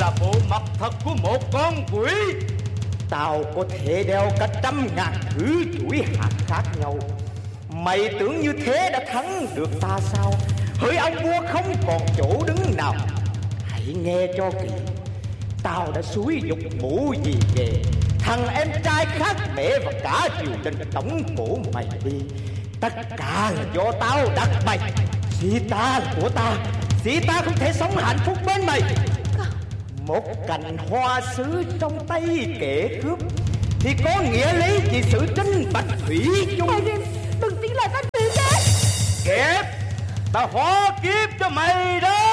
là bộ mặt thật của một con quỷ. Tao có thể đeo cả 100.000 thứ chuỗi hạt khác nhau. Mày tưởng như thế đã thắng được ta sao? Hỡi ông vua không còn chỗ đứng nào. Hãy nghe cho kỹ. Tao đã xúi giục mụ gì về, thằng em trai khác mẹ và cả triều đình tống cổ mày đi. Tất cả là do tao đặt mày. Sita là của ta. Sita không thể sống hạnh phúc bên mày. Một cành hoa sứ trong tay kẻ cướp thì có nghĩa lý gì sự tranh bạch thủy chung. Đừng tiến lại, ta bị chết. Kẹp, ta hóa kiếp cho mày đó.